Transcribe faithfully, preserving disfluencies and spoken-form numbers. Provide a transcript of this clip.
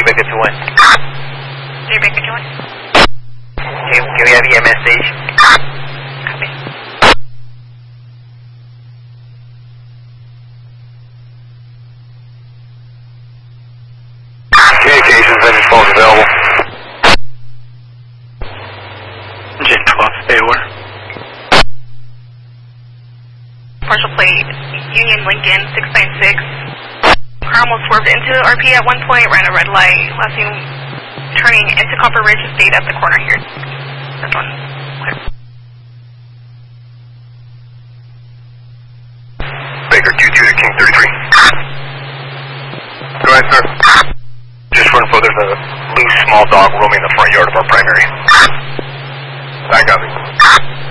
Baker two one. J Baker two one. Can, can we have E M S station? Copy. Communications, engine phone available. Engine twelve, stay where? Partial plate, Union Lincoln six nine six. Car almost swerved into R P at one point, ran a red light. Last seen turning into Copper Ridge, stayed at the corner here. This one, clear. Baker two two to King thirty-three. Go ahead, sir. Just run further to the loose small dog roaming the front yard of our primary. I got it.